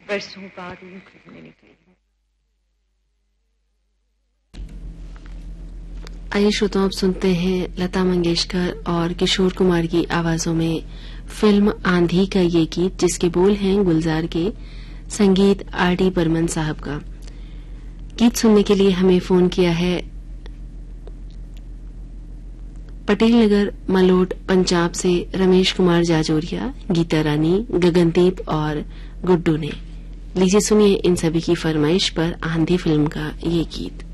बरसों बाद रूम खरीदने निकली हूँ। आइए श्रोताओं, आप सुनते हैं लता मंगेशकर और किशोर कुमार की आवाजों में फिल्म आंधी का ये गीत, जिसके बोल हैं गुलजार के, संगीत R.D. बर्मन साहब का। गीत सुनने के लिए हमें फोन किया है पटेल नगर मलोट पंजाब से रमेश कुमार जाजोरिया, गीता रानी, गगनदीप और गुड्डू ने। लीजिए सुनिए इन सभी की फरमाइश पर आंधी फिल्म का ये गीत।